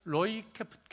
로이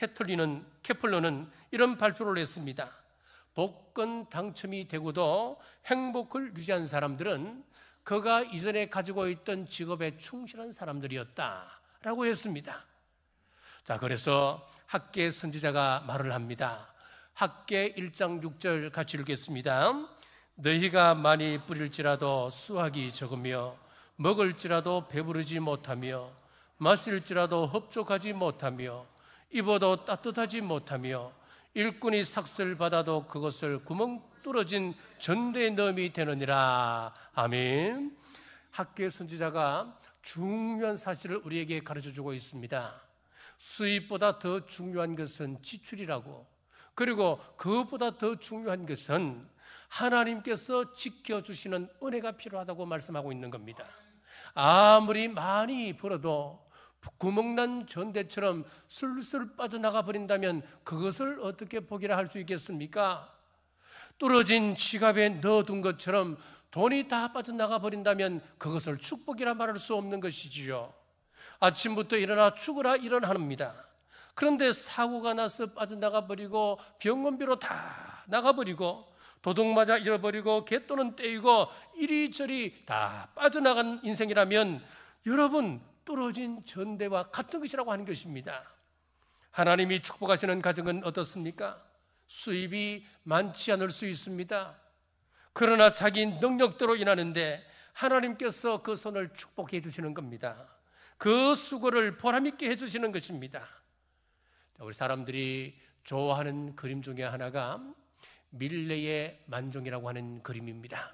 케플러는 이런 발표를 했습니다. 복권 당첨이 되고도 행복을 유지한 사람들은 그가 이전에 가지고 있던 직업에 충실한 사람들이었다라고 했습니다. 자, 그래서 학계 선지자가 말을 합니다. 학계 1장 6절 같이 읽겠습니다. 너희가 많이 뿌릴지라도 수확이 적으며 먹을지라도 배부르지 못하며 마실지라도 흡족하지 못하며 입어도 따뜻하지 못하며 일꾼이 삭슬 받아도 그것을 구멍 뚫어진 전대에 넣음이 되느니라. 아멘. 학계 선지자가 중요한 사실을 우리에게 가르쳐주고 있습니다. 수입보다 더 중요한 것은 지출이라고, 그리고 그것보다 더 중요한 것은 하나님께서 지켜주시는 은혜가 필요하다고 말씀하고 있는 겁니다. 아무리 많이 벌어도 구멍난 전대처럼 술술 빠져나가 버린다면 그것을 어떻게 복이라 할 수 있겠습니까? 떨어진 지갑에 넣어둔 것처럼 돈이 다 빠져나가 버린다면 그것을 축복이라 말할 수 없는 것이지요. 아침부터 일어나 죽으라 일어납니다. 그런데 사고가 나서 빠져나가 버리고 병원비로 다 나가버리고 도둑맞아 잃어버리고 개또는 떼이고 이리저리 다 빠져나간 인생이라면 여러분, 떨어진 전대와 같은 것이라고 하는 것입니다. 하나님이 축복하시는 가정은 어떻습니까? 수입이 많지 않을 수 있습니다. 그러나 자기 능력대로 일하는데 하나님께서 그 손을 축복해 주시는 겁니다. 그 수고를 보람있게 해주시는 것입니다. 우리 사람들이 좋아하는 그림 중에 하나가 밀레의 만종이라고 하는 그림입니다.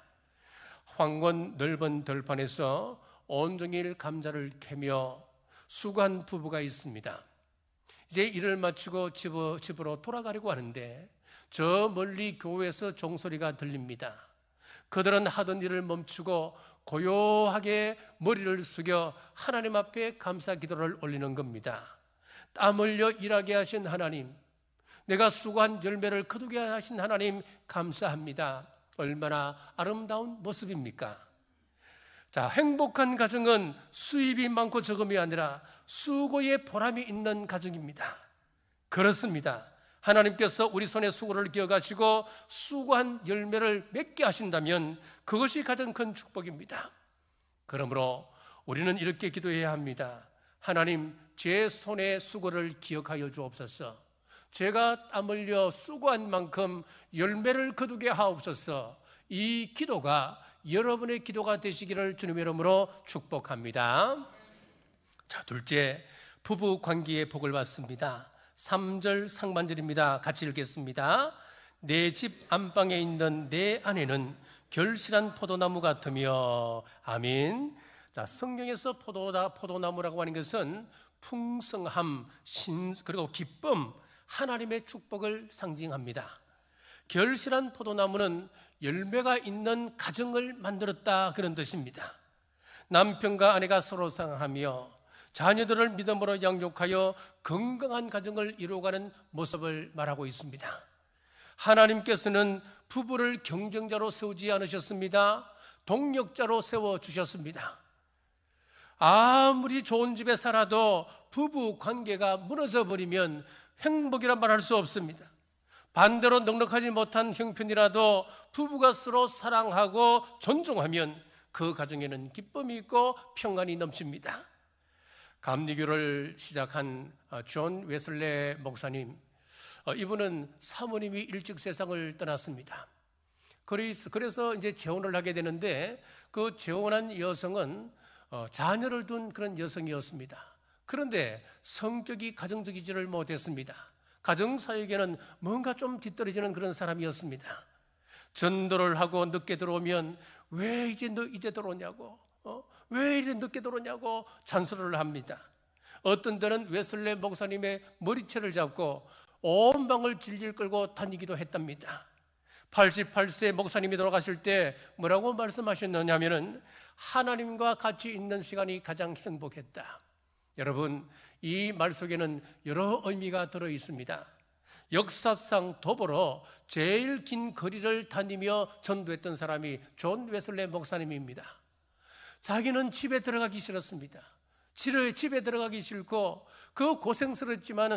황건 넓은 들판에서 온종일 감자를 캐며 수고한 부부가 있습니다. 이제 일을 마치고 집으로 돌아가려고 하는데 저 멀리 교회에서 종소리가 들립니다. 그들은 하던 일을 멈추고 고요하게 머리를 숙여 하나님 앞에 감사 기도를 올리는 겁니다. 땀 흘려 일하게 하신 하나님, 내가 수고한 열매를 거두게 하신 하나님 감사합니다. 얼마나 아름다운 모습입니까? 자, 행복한 가정은 수입이 많고 적음이 아니라 수고의 보람이 있는 가정입니다. 그렇습니다. 하나님께서 우리 손에 수고를 기어가시고 수고한 열매를 맺게 하신다면 그것이 가장 큰 축복입니다. 그러므로 우리는 이렇게 기도해야 합니다. 하나님, 제 손의 수고를 기억하여 주옵소서. 제가 땀 흘려 수고한 만큼 열매를 거두게 하옵소서. 이 기도가 여러분의 기도가 되시기를 주님의 이름으로 축복합니다. 자, 둘째, 부부 관계의 복을 받습니다. 3절 상반절입니다. 같이 읽겠습니다. 내 집 안방에 있는 내 아내는 결실한 포도나무 같으며. 아멘. 자, 성경에서 포도나무라고 하는 것은 풍성함, 그리고 기쁨, 하나님의 축복을 상징합니다. 결실한 포도나무는 열매가 있는 가정을 만들었다, 그런 뜻입니다. 남편과 아내가 서로 사랑하며 자녀들을 믿음으로 양육하여 건강한 가정을 이루어가는 모습을 말하고 있습니다. 하나님께서는 부부를 경쟁자로 세우지 않으셨습니다. 동력자로 세워주셨습니다. 아무리 좋은 집에 살아도 부부 관계가 무너져 버리면 행복이란 말할 수 없습니다. 반대로 넉넉하지 못한 형편이라도 부부가 서로 사랑하고 존중하면 그 가정에는 기쁨이 있고 평안이 넘칩니다. 감리교를 시작한 존 웨슬레 목사님, 이분은 사모님이 일찍 세상을 떠났습니다. 그래서 이제 재혼을 하게 되는데 그 재혼한 여성은 자녀를 둔 그런 여성이었습니다. 그런데 성격이 가정적이지를 못했습니다. 가정사역에는 뭔가 좀 뒤떨어지는 그런 사람이었습니다. 전도를 하고 늦게 들어오면 왜 이제 들어오냐고, 왜 이래 늦게 들어오냐고 잔소리를 합니다. 어떤 때는 웨슬레 목사님의 머리채를 잡고 온 방을 질질 끌고 다니기도 했답니다. 88세 목사님이 돌아가실 때 뭐라고 말씀하셨느냐면은 하나님과 같이 있는 시간이 가장 행복했다. 여러분, 이 말 속에는 여러 의미가 들어 있습니다. 역사상 도보로 제일 긴 거리를 다니며 전도했던 사람이 존 웨슬레 목사님입니다. 자기는 집에 들어가기 싫었습니다. 집에 들어가기 싫고 그 고생스럽지만